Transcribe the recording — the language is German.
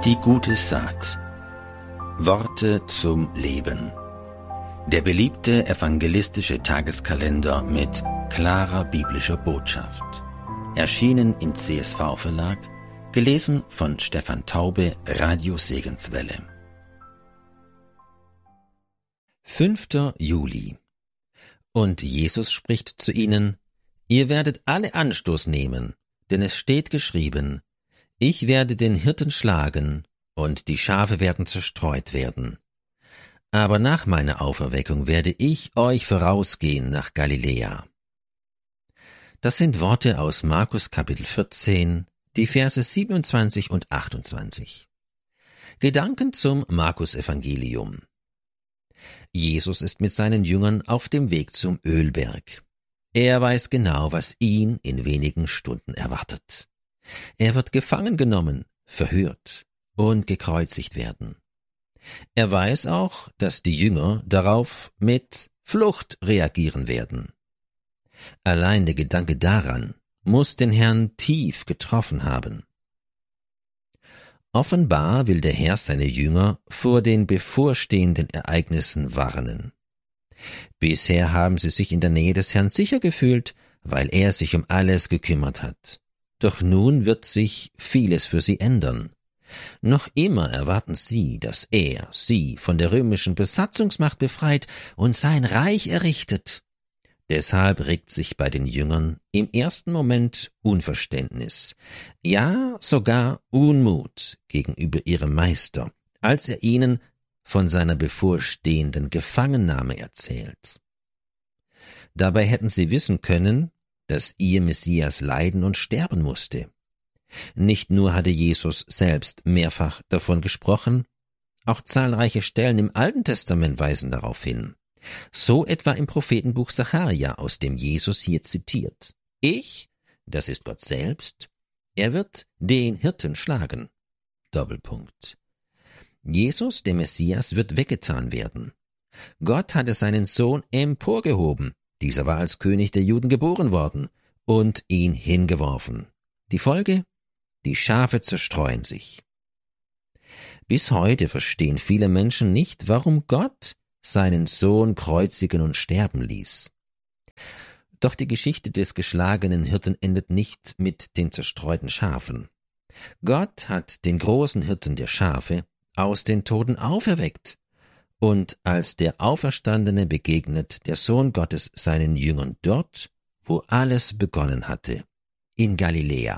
Die gute Saat. Worte zum Leben. Der beliebte evangelistische Tageskalender mit klarer biblischer Botschaft. Erschienen im CSV-Verlag, gelesen von Stefan Taube, Radio Segenswelle. 5. Juli. Und Jesus spricht zu ihnen: Ihr werdet alle Anstoß nehmen, denn es steht geschrieben: Ich werde den Hirten schlagen, und die Schafe werden zerstreut werden. Aber nach meiner Auferweckung werde ich euch vorausgehen nach Galiläa. Das sind Worte aus Markus Kapitel 14, die Verse 27 und 28. Gedanken zum Markus-Evangelium. Jesus ist mit seinen Jüngern auf dem Weg zum Ölberg. Er weiß genau, was ihn in wenigen Stunden erwartet. Er wird gefangen genommen, verhört und gekreuzigt werden. Er weiß auch, dass die Jünger darauf mit Flucht reagieren werden. Allein der Gedanke daran muss den Herrn tief getroffen haben. Offenbar will der Herr seine Jünger vor den bevorstehenden Ereignissen warnen. Bisher haben sie sich in der Nähe des Herrn sicher gefühlt, weil er sich um alles gekümmert hat. Doch nun wird sich vieles für sie ändern. Noch immer erwarten sie, dass er sie von der römischen Besatzungsmacht befreit und sein Reich errichtet. Deshalb regt sich bei den Jüngern im ersten Moment Unverständnis, ja sogar Unmut gegenüber ihrem Meister, als er ihnen von seiner bevorstehenden Gefangennahme erzählt. Dabei hätten sie wissen können, dass ihr Messias leiden und sterben musste. Nicht nur hatte Jesus selbst mehrfach davon gesprochen, auch zahlreiche Stellen im Alten Testament weisen darauf hin. So etwa im Prophetenbuch Sacharja, aus dem Jesus hier zitiert: Ich, das ist Gott selbst, er wird den Hirten schlagen. Doppelpunkt. Jesus, der Messias, wird weggetan werden. Gott hatte seinen Sohn emporgehoben, dieser war als König der Juden geboren worden, und ihn hingeworfen. Die Folge? Die Schafe zerstreuen sich. Bis heute verstehen viele Menschen nicht, warum Gott seinen Sohn kreuzigen und sterben ließ. Doch die Geschichte des geschlagenen Hirten endet nicht mit den zerstreuten Schafen. Gott hat den großen Hirten der Schafe aus den Toten auferweckt, und als der Auferstandene begegnet der Sohn Gottes seinen Jüngern dort, wo alles begonnen hatte, in Galiläa.